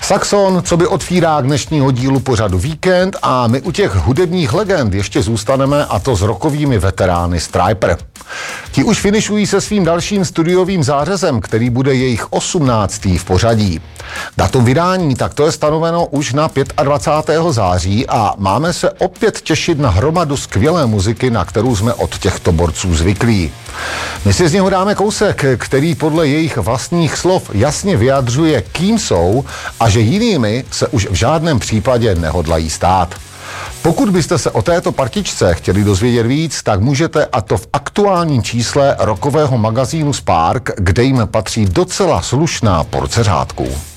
Saxon, co by otvírák dnešního dílu pořadu Víkend, a my u těch hudebních legend ještě zůstaneme, a to s rockovými veterány Stryper. Ti už finišují se svým dalším studiovým zářezem, který bude jejich 18. v pořadí. Datum vydání, tak to je stanoveno už na 25. září a máme se opět těšit na hromadu skvělé muziky, na kterou jsme od těchto borců zvyklí. My si z něho dáme kousek, který podle jejich vlastních slov jasně vyjadřuje, kým jsou a že jinými se už v žádném případě nehodlají stát. Pokud byste se o této partičce chtěli dozvědět víc, tak můžete, a to v aktuálním čísle rockového magazínu Spark, kde jim patří docela slušná porce řádků.